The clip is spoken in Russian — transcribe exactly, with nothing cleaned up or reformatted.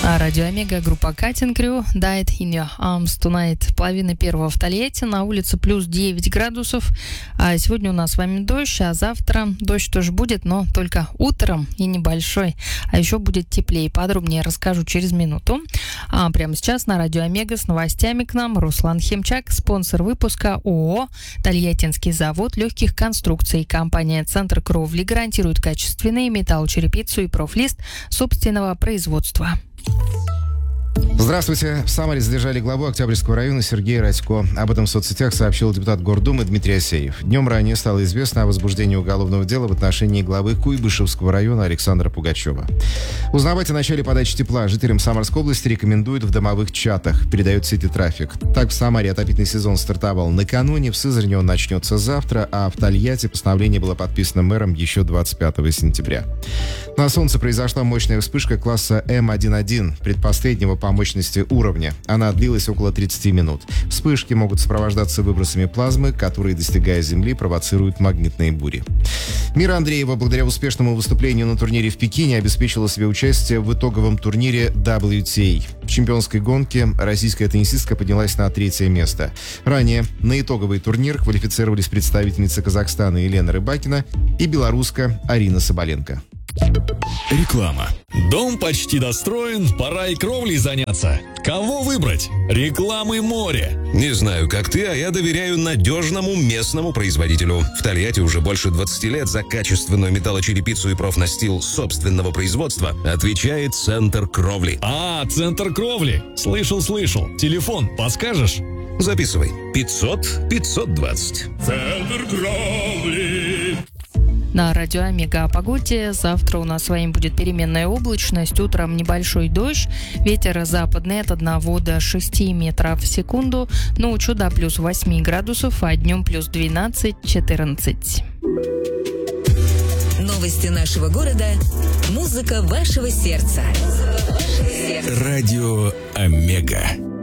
Радио Омега, группа Cutting Crew, Died in Your Arms Tonight. Половина первого в Тольятти, на улице плюс девять градусов. А сегодня у нас с вами дождь, а завтра дождь тоже будет, но только утром и небольшой. А еще будет теплее. Подробнее расскажу через минуту. А прямо сейчас на Радио Омега с новостями к нам Руслан Химчак, спонсор выпуска ООО «Тольяттинский завод легких конструкций». Компания «Центр Кровли» гарантирует качественные металлочерепицу и профлист собственного производства. Здравствуйте. В Самаре задержали главу Октябрьского района Сергея Радько. Об этом в соцсетях сообщил депутат Гордумы Дмитрий Асеев. Днем ранее стало известно о возбуждении уголовного дела в отношении главы Куйбышевского района Александра Пугачева. Узнавать о начале подачи тепла жителям Самарской области рекомендуют в домовых чатах, передает Сити Трафик. Так, в Самаре отопительный сезон стартовал накануне, в Сызрани он начнется завтра, а в Тольятти постановление было подписано мэром еще двадцать пятого сентября. На Солнце произошла мощная вспышка класса эм один один, предпоследнего по мощности уровня. Она длилась около тридцати минут. Вспышки могут сопровождаться выбросами плазмы, которые, достигая Земли, провоцируют магнитные бури. Мира Андреева, благодаря успешному выступлению на турнире в Пекине, обеспечила себе участие в итоговом турнире дабл ю ти эй. В чемпионской гонке российская теннисистка поднялась на третье место. Ранее на итоговый турнир квалифицировались представительницы Казахстана Елена Рыбакина и белоруска Арина Соболенко. Реклама. Дом почти достроен, пора и кровлей заняться. Кого выбрать? Рекламы море. Не знаю, как ты, а я доверяю надежному местному производителю. В Тольятти уже больше двадцати лет за качественную металлочерепицу и профнастил собственного производства отвечает Центр Кровли. А, Центр Кровли. Слышал, слышал. Телефон подскажешь? Записывай. пятьсот пятьсот двадцать. Центр Кровли. На Радио Омега о погоде. Завтра у нас с вами будет переменная облачность. Утром небольшой дождь. Ветер западный от одного до шести метров в секунду. Ночью до плюс восьми градусов, а днем плюс двенадцать-четырнадцать. Новости нашего города. Музыка вашего сердца. Радио Омега.